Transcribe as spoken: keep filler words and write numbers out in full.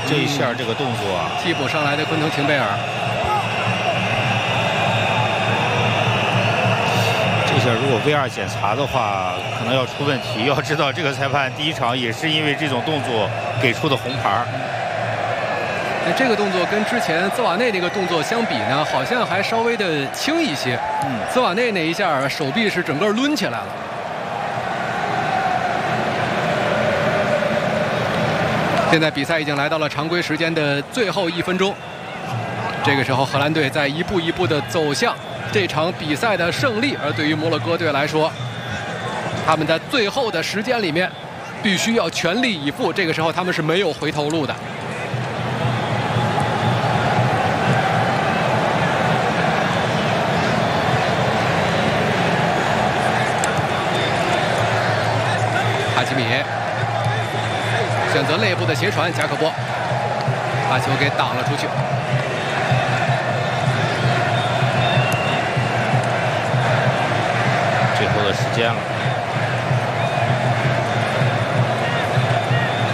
这一下这个动作啊， 替补上来的昆腾廷贝尔， 这下如果 V 二检查的话，可能要出问题。要知道，这个裁判第一场也是因为这种动作给出的红牌。 那这个动作跟之前兹瓦内那个动作相比呢，好像还稍微的轻一些。嗯，兹瓦内那一下手臂是整个抡起来了。现在比赛已经来到了常规时间的最后一分钟，这个时候荷兰队在一步一步的走向这场比赛的胜利，而对于摩洛哥队来说，他们在最后的时间里面必须要全力以赴，这个时候他们是没有回头路的。哈基米选择内部的斜传，贾可波把球给挡了出去。 最后的时间了。